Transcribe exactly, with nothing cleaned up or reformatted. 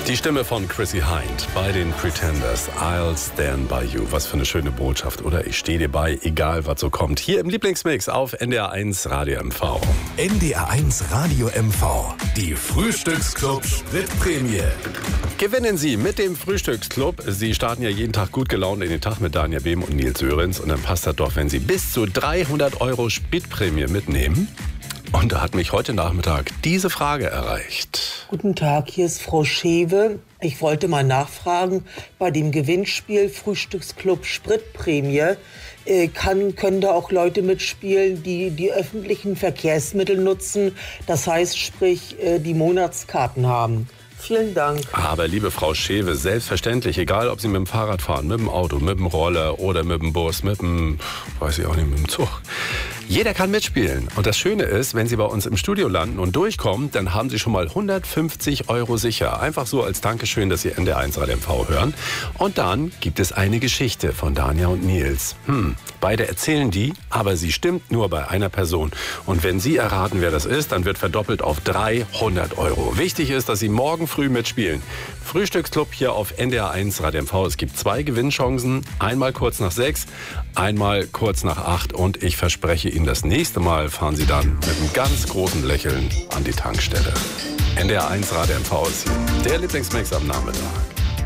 Die Stimme von Chrissy Hind bei den Pretenders. I'll stand by you. Was für eine schöne Botschaft, oder? Ich stehe dir bei, egal was so kommt. Hier im Lieblingsmix auf N D R eins Radio M V. N D R eins Radio M V. Die Frühstücksclub Spritprämie. Gewinnen Sie mit dem Frühstücksclub. Sie starten ja jeden Tag gut gelaunt in den Tag mit Daniel Behm und Nils Sörenz. Und dann passt das doch, wenn Sie bis zu dreihundert Euro Spritprämie mitnehmen. Und da hat mich heute Nachmittag diese Frage erreicht. Guten Tag, hier ist Frau Schewe. Ich wollte mal nachfragen, bei dem Gewinnspiel Frühstücksclub Spritprämie, äh, kann, können da auch Leute mitspielen, die die öffentlichen Verkehrsmittel nutzen, das heißt, sprich, äh, die Monatskarten haben. Vielen Dank. Aber liebe Frau Schewe, selbstverständlich, egal ob Sie mit dem Fahrrad fahren, mit dem Auto, mit dem Roller oder mit dem Bus, mit dem, weiß ich auch nicht, mit dem Zug. Jeder kann mitspielen. Und das Schöne ist, wenn Sie bei uns im Studio landen und durchkommen, dann haben Sie schon mal hundertfünfzig Euro sicher. Einfach so als Dankeschön, dass Sie N D R eins Radio M V hören. Und dann gibt es eine Geschichte von Dania und Nils. Hm, beide erzählen die, aber sie stimmt nur bei einer Person. Und wenn Sie erraten, wer das ist, dann wird verdoppelt auf dreihundert Euro. Wichtig ist, dass Sie morgen früh mitspielen. Frühstücksclub hier auf N D R eins Radio M V. Es gibt zwei Gewinnchancen. Einmal kurz nach sechs, einmal kurz nach acht. Und ich verspreche Ihnen, das nächste Mal fahren Sie dann mit einem ganz großen Lächeln an die Tankstelle. N D R eins Radio M V ist hier. Der Lieblingsmix am Nachmittag.